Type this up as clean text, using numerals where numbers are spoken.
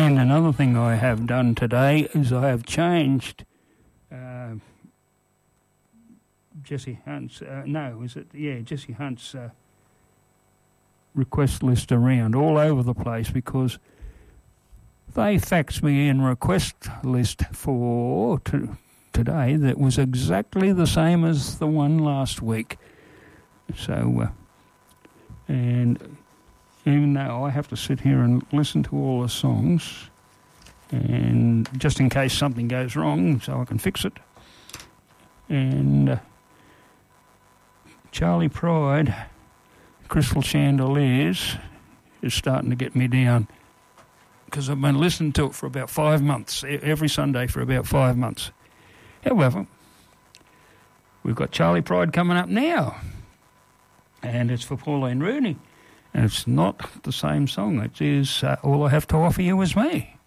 And another thing I have done today is I have changed Jesse Hunt's, Jesse Hunt's request list around all over the place, because they faxed me in request list for today that was exactly the same as the one last week. So, and even though I have to sit here and listen to all the songs, and just in case something goes wrong so I can fix it, and Charlie Pride, Crystal Chandeliers, is starting to get me down, because I've been listening to it for about 5 months, every Sunday for about 5 months. However, we've got Charlie Pride coming up now, and it's for Pauline Rooney, and it's not the same song. It is All I Have to Offer You Is Me.